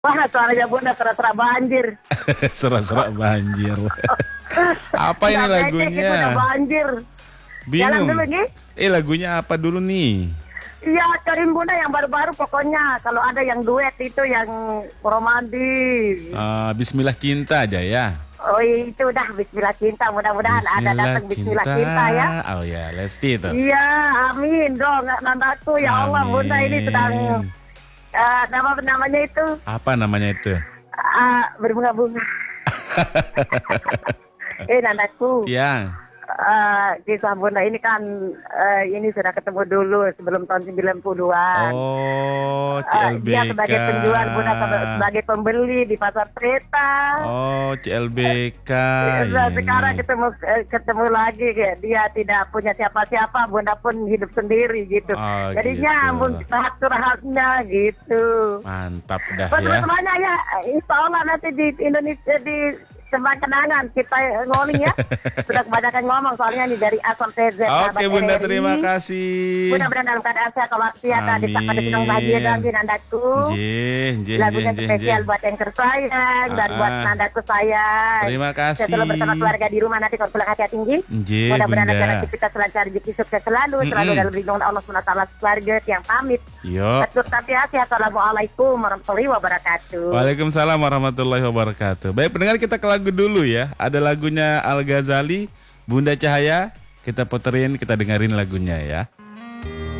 Wah, suaranya Bunda serak-serak banjir. Serak-serak banjir. Apa ini Udah lagunya? banjir. Jalan Bingung. dulu nih. Lagunya apa dulu nih? Iya, cariin Bunda yang baru-baru pokoknya. Kalau ada yang duet itu yang romantis. Bismillah Cinta aja ya. Oh itu udah Bismillah Cinta. Mudah-mudahan ada datang Bismillah Cinta ya. Oh ya, Lesti itu. Iya, amin dong. Nandaku ya Allah, Bunda ini sedang namanya itu Apa namanya itu? berbunga-bunga. Nandaku. Ya. Kisah Bunda ini kan ini sudah ketemu dulu sebelum tahun 92-an. Oh, Dia CLBK. sebagai penjual, Bunda sebagai pembeli di pasar Peta. Oh, CLBK. Nah, Iya, sekarang iya. ketemu lagi, dia tidak punya siapa-siapa, Bunda pun hidup sendiri gitu. Oh, Jadinya gitu. ampun curhatnya gitu. Mantap dah Buat ya. teman-temannya ya, insya Allah nanti di Indonesia di Sembang Kenangan kita ngoling ya. Sudah kebanyakan ngomong soalnya nih dari A sampai Z. Oke Bunda, terima kasih. Mudah-mudahan dalam keadaan sehat walafiat, pada senang bahagia dan Nandaku. Lagunya spesial buat yang tersayang dan buat Nandaku sayang. Terima kasih. Saya selalu bersama keluarga di rumah nanti kalau pulang hati tinggi. Mudah-mudahan Bunda. acara kita selancar rezeki sukses selalu dalam lindungan Allah SWT keluarga yang pamit. Yo. Betul tapi assalamualaikum warahmatullahi wabarakatuh. Waalaikumsalam warahmatullahi wabarakatuh. Baik pendengar, kita ke lagu dulu ya. Ada lagunya Al Ghazali, Bunda Cahaya. Kita puterin, kita dengerin lagunya ya.